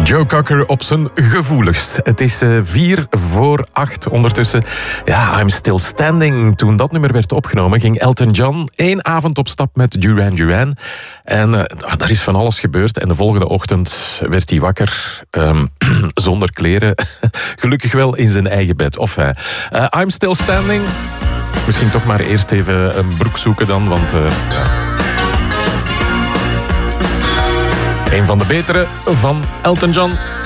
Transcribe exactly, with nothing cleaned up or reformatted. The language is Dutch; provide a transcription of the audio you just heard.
Joe Cocker op zijn gevoeligst. Het is uh, vier voor acht ondertussen. Ja, I'm Still Standing. Toen dat nummer werd opgenomen, ging Elton John één avond op stap met Duran Duran. En uh, daar is van alles gebeurd. En de volgende ochtend werd hij wakker, um, zonder kleren. Gelukkig wel in zijn eigen bed. Of uh, uh, I'm Still Standing. Misschien toch maar eerst even een broek zoeken dan, want... Uh, ja. Een van de betere van Elton John.